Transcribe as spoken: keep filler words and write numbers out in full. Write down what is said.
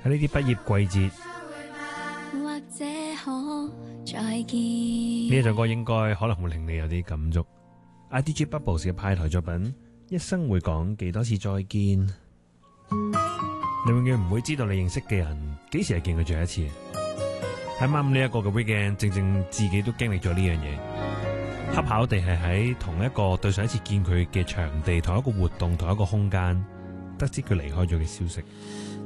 喺呢啲畢業季節， 或者可再見。 呢一首歌應該可能會令你有啲感觸。I D J Bubbles 嘅派台作品，一生會講幾多次再見。你永遠唔會知道你認識嘅人幾時係見佢最後一次。喺啱呢一個嘅 weekend，正正自己都經歷咗呢樣嘢，恰巧地係喺同一個對上一次見佢嘅場地、同一個活動、同一個空間，得知佢離開咗嘅消息。